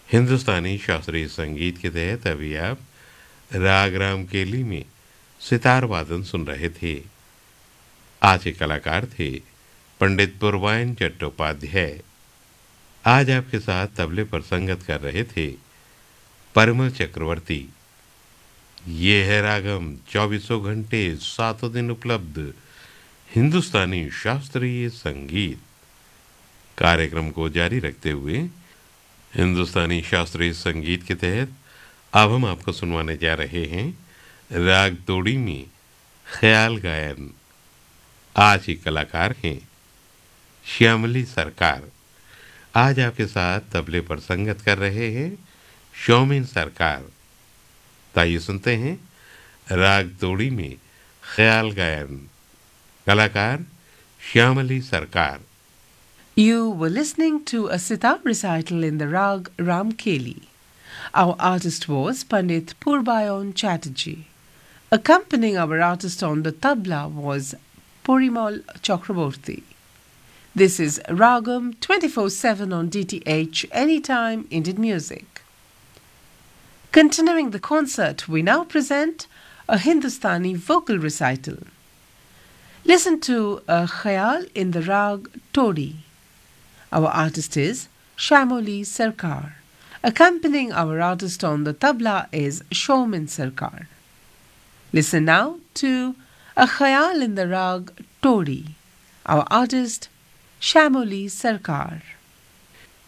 हिंदुस्तानी शास्त्रीय संगीत के तहत अभी आप राग रामकेली में सितार वादन सुन रहे थे। आज के कलाकार थे पंडित पुरवाइन चट्टोपाध्याय। आज आपके साथ तबले पर संगत कर रहे थे परिमल चक्रवर्ती। ये है रागम, 24 घंटे 7 दिन उपलब्ध हिंदुस्तानी शास्त्रीय संगीत। कार्यक्रम को जारी रखते हुए हिंदुस्तानी शास्त्रीय संगीत के तहत अब हम आपको सुनवाने जा रहे हैं राग तोड़ी में ख्याल गायन। आज के कलाकार हैं श्यामली सरकार। आज आपके साथ तबले पर संगत कर रहे हैं शौमिन सरकार। ताइए सुनते हैं राग तोड़ी में ख्याल गायन, कलाकार श्यामली सरकार। You were listening to a sitar recital in the rag Ramkeli. Our artist was Pandit Purbayon Chatterjee. Accompanying our artist on the tabla was Purimal Chakraborty. This is Ragam 24/7 on DTH Anytime Indian Music. Continuing the concert, we now present a Hindustani vocal recital. Listen to a khayal in the rag Todi. Our artist is Shamoli Sarkar. Accompanying our artist on the tabla is Shaumin Sarkar. Listen now to a khayal in the rag Todi. Our artist Shamoli Sarkar.